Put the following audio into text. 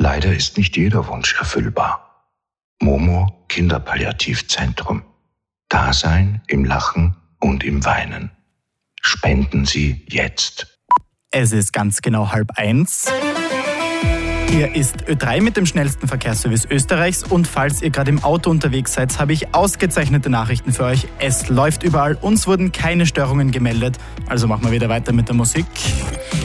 Leider ist nicht jeder Wunsch erfüllbar. Momo Kinderpalliativzentrum. Dasein im Lachen und im Weinen. Spenden Sie jetzt. Es ist ganz genau 12:30. Hier ist Ö3 mit dem schnellsten Verkehrsservice Österreichs und falls ihr gerade im Auto unterwegs seid, habe ich ausgezeichnete Nachrichten für euch. Es läuft überall, uns wurden keine Störungen gemeldet, also machen wir wieder weiter mit der Musik.